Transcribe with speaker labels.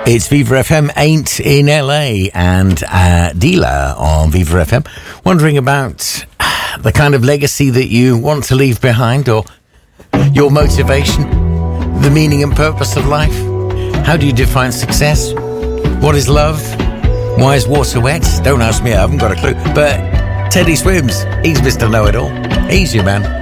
Speaker 1: It's Viva FM 8 in LA and Dila on Viva FM, wondering about the kind of legacy that you want to leave behind, or your motivation, the meaning and purpose of life. How do you define success? What is love? Why is water wet? Don't ask me, I haven't got a clue. But Teddy Swims, he's Mr. Know-It-All. He's your man.